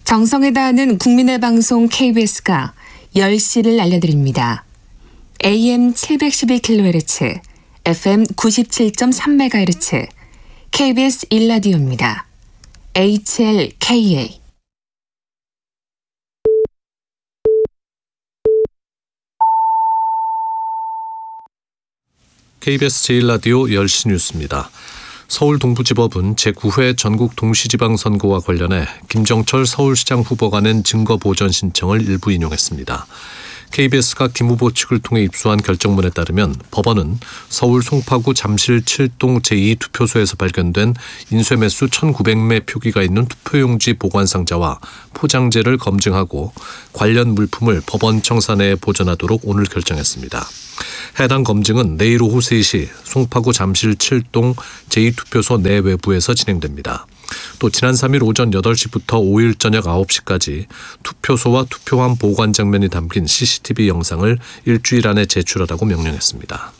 정성을 다하는 국민의 방송 KBS가 10시를 알려드립니다. AM 712kHz, FM 97.3MHz, KBS 1라디오입니다. HLKA. KBS 제1라디오 10시 뉴스입니다. 서울 동부지법은 제9회 전국 동시지방선거와 관련해 김정철 서울시장 후보가 낸 증거보전 신청을 일부 인용했습니다. KBS가 김 후보 측을 통해 입수한 결정문에 따르면 법원은 서울 송파구 잠실 7동 제2투표소에서 발견된 인쇄매수 1,900매 표기가 있는 투표용지 보관상자와 포장재를 검증하고 관련 물품을 법원 청사 내에 보존하도록 오늘 결정했습니다. 해당 검증은 내일 오후 3시 송파구 잠실 7동 제2투표소 내외부에서 진행됩니다. 또 지난 3일 오전 8시부터 5일 저녁 9시까지 투표소와 투표함 보관 장면이 담긴 CCTV 영상을 일주일 안에 제출하라고 명령했습니다.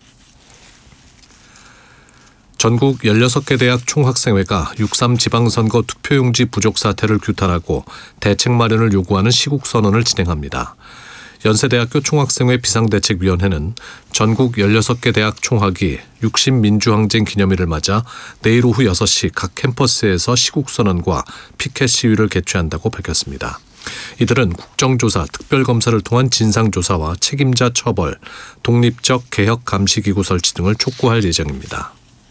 전국 16개 대학 총학생회가 6.3 지방선거 투표용지 부족 사태를 규탄하고 대책 마련을 요구하는 시국선언을 진행합니다. 연세대학교 총학생회 비상대책위원회는 전국 16개 대학 총학이 60민주항쟁 기념일을 맞아 내일 오후 6시 각 캠퍼스에서 시국선언과 피켓 시위를 개최한다고 밝혔습니다. 이들은 국정조사, 특별검사를 통한 진상조사와 책임자 처벌, 독립적 개혁 감시기구 설치 등을 촉구할 예정입니다.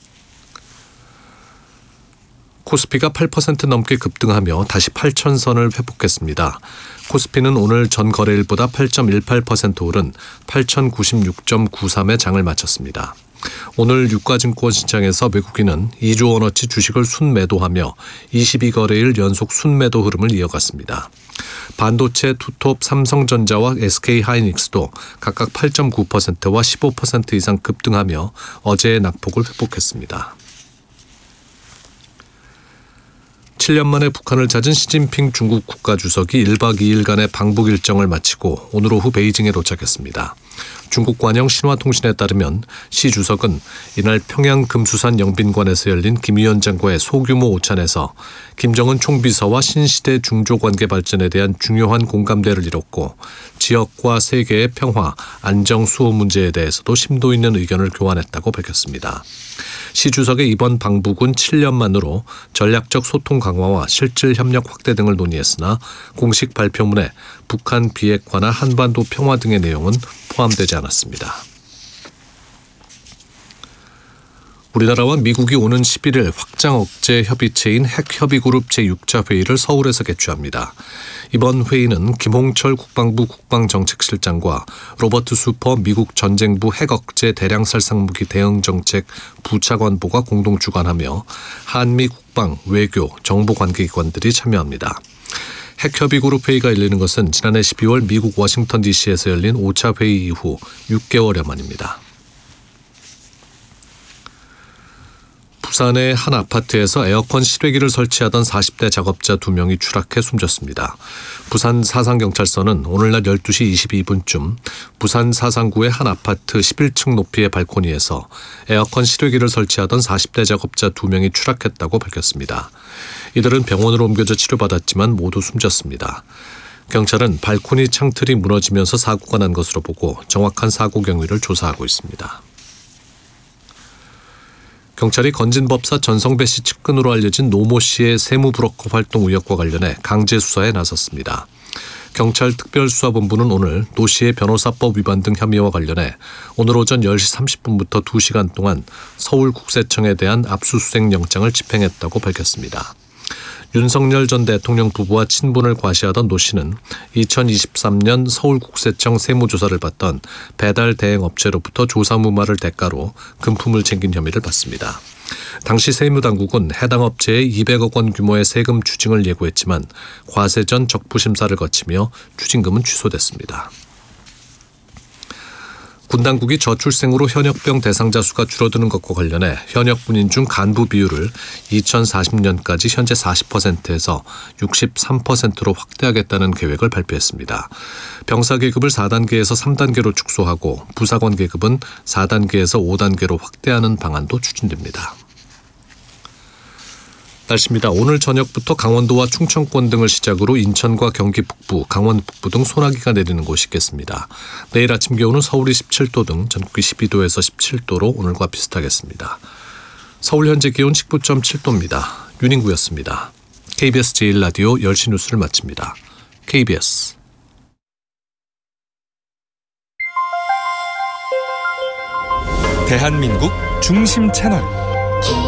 코스피가 8% 넘게 급등하며 다시 8,000선을 회복했습니다. 코스피는 오늘 전 거래일보다 8.18% 오른 8,096.93의 장을 마쳤습니다. 오늘 유가증권 시장에서 외국인은 2조 원어치 주식을 순매도하며 22거래일 연속 순매도 흐름을 이어갔습니다. 반도체 투톱 삼성전자와 SK하이닉스도 각각 8.9%와 15% 이상 급등하며 어제의 낙폭을 회복했습니다. 7년 만에 북한을 찾은 시진핑 중국 국가주석이 1박 2일간의 방북 일정을 마치고 오늘 오후 베이징에 도착했습니다. 중국 관영 신화통신에 따르면 시 주석은 이날 평양 금수산 영빈관에서 열린 김 위원장과의 소규모 오찬에서 김정은 총비서와 신시대 중조 관계 발전에 대한 중요한 공감대를 이뤘고 지역과 세계의 평화, 안정, 수호 문제에 대해서도 심도 있는 의견을 교환했다고 밝혔습니다. 시 주석의 이번 방북은 7년 만으로 전략적 소통 강화와 실질 협력 확대 등을 논의했으나 공식 발표문에 북한 비핵화나 한반도 평화 등의 내용은 포함되지 않았습니다. 우리나라와 미국이 오는 11일 확장 억제 협의체인 핵협의그룹 제6차 회의를 서울에서 개최합니다. 이번 회의는 김홍철 국방부 국방정책실장과 로버트 수퍼 미국 전쟁부 핵억제 대량살상무기 대응정책 부차관보가 공동 주관하며 한미 국방, 외교, 정보관계기관들이 참여합니다. 핵협의그룹 회의가 열리는 것은 지난해 12월 미국 워싱턴 DC에서 열린 5차 회의 이후 6개월여 만입니다. 부산의 한 아파트에서 에어컨 실외기를 설치하던 40대 작업자 2명이 추락해 숨졌습니다. 부산 사상경찰서는 오늘날 12시 22분쯤 부산 사상구의 한 아파트 11층 높이의 발코니에서 에어컨 실외기를 설치하던 40대 작업자 2명이 추락했다고 밝혔습니다. 이들은 병원으로 옮겨져 치료받았지만 모두 숨졌습니다. 경찰은 발코니 창틀이 무너지면서 사고가 난 것으로 보고 정확한 사고 경위를 조사하고 있습니다. 경찰이 건진법사 전성배 씨 측근으로 알려진 노모 씨의 세무브로커 활동 의혹과 관련해 강제 수사에 나섰습니다. 경찰 특별수사본부는 오늘 노 씨의 변호사법 위반 등 혐의와 관련해 오늘 오전 10시 30분부터 2시간 동안 서울국세청에 대한 압수수색 영장을 집행했다고 밝혔습니다. 윤석열 전 대통령 부부와 친분을 과시하던 노 씨는 2023년 서울국세청 세무조사를 받던 배달 대행업체로부터 조사 무마를 대가로 금품을 챙긴 혐의를 받습니다. 당시 세무당국은 해당 업체에 200억 원 규모의 세금 추징을 예고했지만 과세 전 적부심사를 거치며 추징금은 취소됐습니다. 군 당국이 저출생으로 현역병 대상자 수가 줄어드는 것과 관련해 현역 군인 중 간부 비율을 2040년까지 현재 40%에서 63%로 확대하겠다는 계획을 발표했습니다. 병사 계급을 4단계에서 3단계로 축소하고 부사관 계급은 4단계에서 5단계로 확대하는 방안도 추진됩니다. 날씨입니다. 오늘 저녁부터 강원도와 충청권 등을 시작으로 인천과 경기 북부, 강원 북부 등 소나기가 내리는 곳이 있겠습니다. 내일 아침 기온은 서울이 17도 등 전국이 12도에서 17도로 오늘과 비슷하겠습니다. 서울 현재 기온 19.7도입니다. 윤인구였습니다. KBS 제1라디오 10시 뉴스를 마칩니다. KBS 대한민국 중심 채널